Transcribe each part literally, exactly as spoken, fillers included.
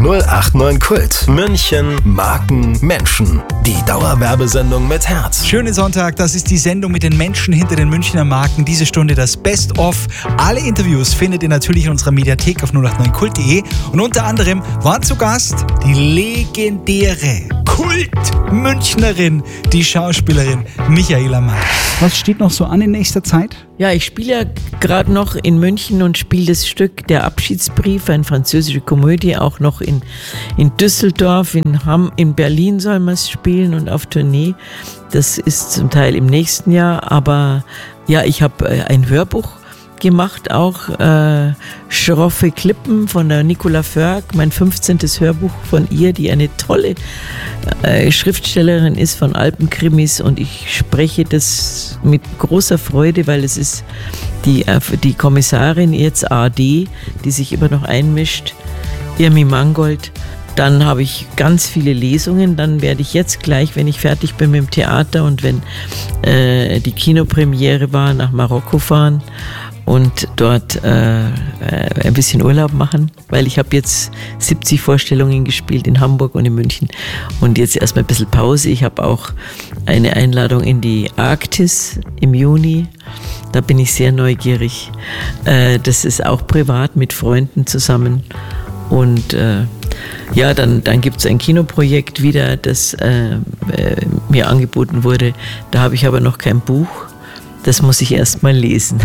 null acht neun Kult. München, Marken, Menschen. Die Dauerwerbesendung mit Herz. Schönen Sonntag, das ist die Sendung mit den Menschen hinter den Münchner Marken. Diese Stunde das Best-of. Alle Interviews findet ihr natürlich in unserer Mediathek auf null acht neun kult punkt de. Und unter anderem waren zu Gast die legendäre Kult-Münchnerin, die Schauspielerin Michaela May. Was steht noch so an in nächster Zeit? Ja, ich spiele ja gerade noch in München und spiele das Stück Der Abschiedsbrief, eine französische Komödie, auch noch in, in Düsseldorf, in, Hamm, in Berlin soll man es spielen und auf Tournee. Das ist zum Teil im nächsten Jahr, aber ja, ich habe ein Hörbuch gemacht, auch äh, Schroffe Klippen von der Nicola Förg, mein fünfzehntes Hörbuch von ihr, die eine tolle äh, Schriftstellerin ist von Alpenkrimis, und ich spreche das mit großer Freude, weil es ist die, äh, die Kommissarin jetzt A D, die sich immer noch einmischt, Irmi Mangold. Dann habe ich ganz viele Lesungen, dann werde ich jetzt gleich, wenn ich fertig bin mit dem Theater und wenn äh, die Kinopremiere war, nach Marokko fahren und dort äh, ein bisschen Urlaub machen, weil ich habe jetzt siebzig Vorstellungen gespielt in Hamburg und in München und jetzt erstmal ein bisschen Pause. Ich habe auch eine Einladung in die Arktis im Juni, da bin ich sehr neugierig. Äh, das ist auch privat mit Freunden zusammen und äh, ja, dann, dann gibt es ein Kinoprojekt wieder, das äh, äh, mir angeboten wurde, da habe ich aber noch kein Buch. Das muss ich erst mal lesen.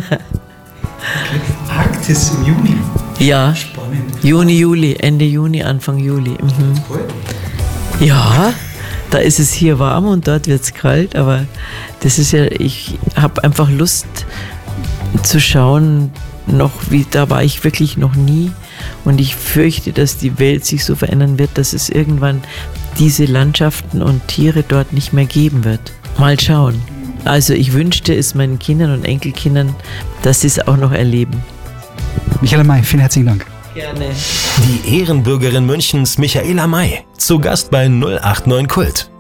Arktis im Juni? Ja, spannend. Juni, Juli, Ende Juni, Anfang Juli. Mhm. Ja, da ist es hier warm und dort wird es kalt, aber das ist ja, ich habe einfach Lust zu schauen, noch wie, da war ich wirklich noch nie, und ich fürchte, dass die Welt sich so verändern wird, dass es irgendwann diese Landschaften und Tiere dort nicht mehr geben wird. Mal schauen. Also ich wünschte es meinen Kindern und Enkelkindern, dass sie es auch noch erleben. Michaela May, vielen herzlichen Dank. Gerne. Die Ehrenbürgerin Münchens Michaela May. Zu Gast bei null acht neun Kult.